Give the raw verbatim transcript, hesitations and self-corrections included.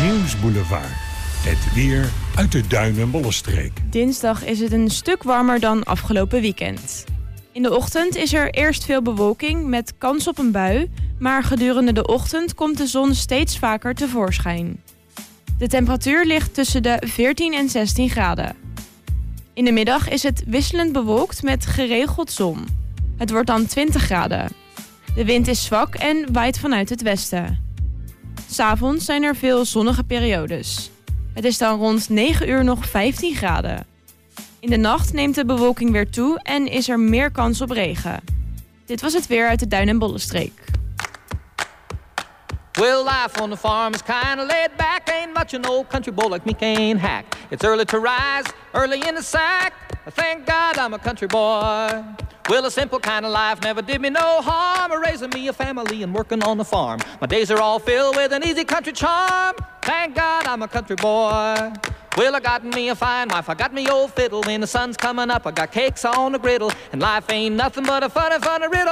Nieuwsboulevard. Het weer uit de Duin- en Bollenstreek. Dinsdag is het een stuk warmer dan afgelopen weekend. In de ochtend is er eerst veel bewolking met kans op een bui, maar gedurende de ochtend komt de zon steeds vaker tevoorschijn. De temperatuur ligt tussen de veertien en zestien graden. In de middag is het wisselend bewolkt met geregeld zon. Het wordt dan twintig graden. De wind is zwak en waait vanuit het westen. 'S Avonds zijn er veel zonnige periodes. Het is dan rond negen uur nog vijftien graden. In de nacht neemt de bewolking weer toe en is er meer kans op regen. Dit was het weer uit de Duin- en Bollenstreek. Well, life on the farm is kinda laid back. Ain't much an old country boy like me can't hack. It's early to rise, early in the sack. Thank God I'm a country boy. Well, a simple kind of life never did me no harm. Raising me a family and working on the farm. My days are all filled with an easy country charm. Thank God I'm a country boy. Well, I got me a fine wife, I got me old fiddle. When the sun's coming up, I got cakes on the griddle. And life ain't nothing but a funny, funny riddle.